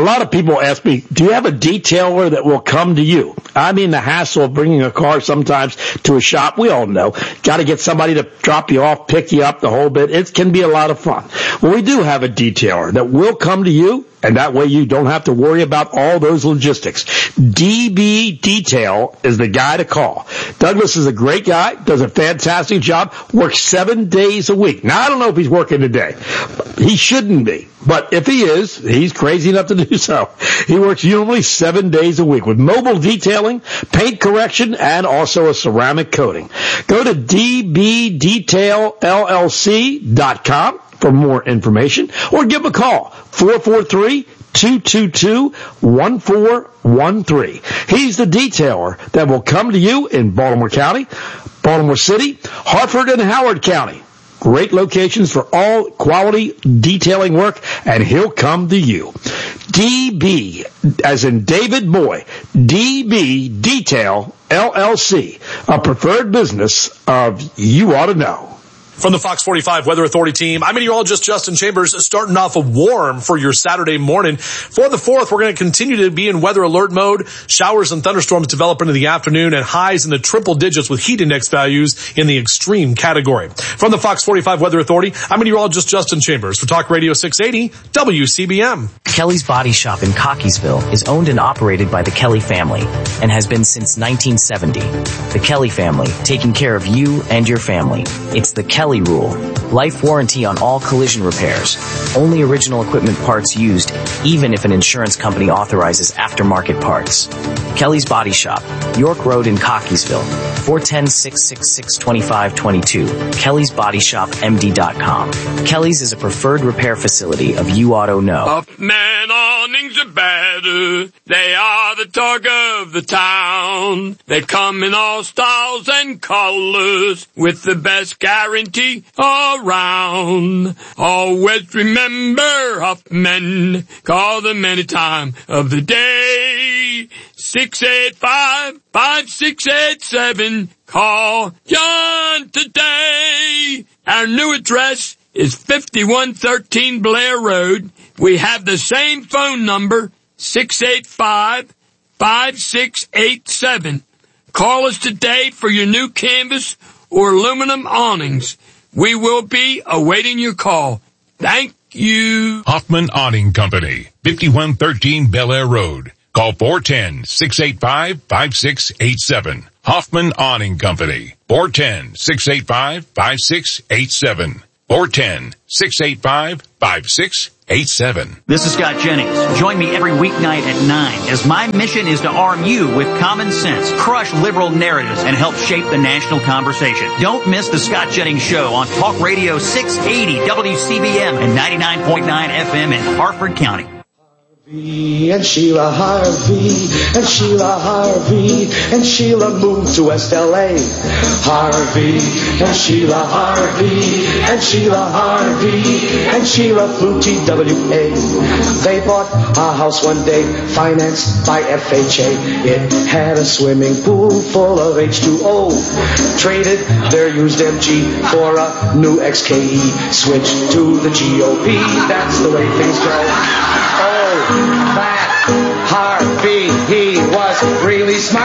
lot of people ask me, do you have a detailer that will come to you? I mean, the hassle of bringing a car sometimes to a shop, we all know. Got to get somebody to drop you off, pick you up, the whole bit. It can be a lot of fun. Well, we do have a detailer that will come to you, and that way you don't have to worry about all those logistics. DB Detail is the guy to call. Douglas is a great guy, does a fantastic job, works 7 days a week. Now, I don't know if he's working today. He shouldn't be. But if he is, he's crazy enough to do so. He works usually 7 days a week with mobile detailing, paint correction, and also a ceramic coating. Go to dbdetailllc.com for more information, or give him a call, 443-222-1413. He's the detailer that will come to you in Baltimore County, Baltimore City, Hartford, and Howard County. Great locations for all quality detailing work, and he'll come to you. DB, as in David Boy, DB Detail LLC, a preferred business of You Ought to Know. From the Fox 45 Weather Authority team, I'm meteorologist Justin Chambers, starting off warm for your Saturday morning. For the 4th, we're going to continue to be in weather alert mode. Showers and thunderstorms develop into the afternoon, and highs in the triple digits with heat index values in the extreme category. From the Fox 45 Weather Authority, I'm meteorologist Justin Chambers for Talk Radio 680 WCBM. Kelly's Body Shop in Cockeysville is owned and operated by the Kelly family and has been since 1970. The Kelly family, taking care of you and your family. It's the Kelly rule. Life warranty on all collision repairs. Only original equipment parts used, even if an insurance company authorizes aftermarket parts. Kelly's Body Shop, York Road in Cockeysville, 410-666-2522. KellysBodyShopMD.com. Kelly's is a preferred repair facility of You Ought to Know. Huffman awnings are better. They are the talk of the town. They come in all styles and colors with the best guarantee around. Always remember Huffman. Call them any time of the day. 685-5687. Call John today. Our new address is 5113 Blair Road. We have the same phone number, 685-5687. Call us today for your new canvas or aluminum awnings. We will be awaiting your call. Thank you. Hoffman Awning Company, 5113 Bel Air Road. Call 410-685-5687. Hoffman Awning Company, 410-685-5687. 410-685-5687. This is Scott Jennings. Join me every weeknight at 9 as my mission is to arm you with common sense, crush liberal narratives, and help shape the national conversation. Don't miss the Scott Jennings Show on Talk Radio 680 WCBM and 99.9 FM in Harford County. And Sheila Harvey, and Sheila Harvey, and Sheila moved to West L.A. Harvey, and Sheila Harvey, and Sheila Harvey, and Sheila flew TWA. They bought a house one day, financed by FHA. It had a swimming pool full of H2O. Traded their used MG for a new XKE. Switched to the GOP. That's the way things go. That Harvey, he was really smart.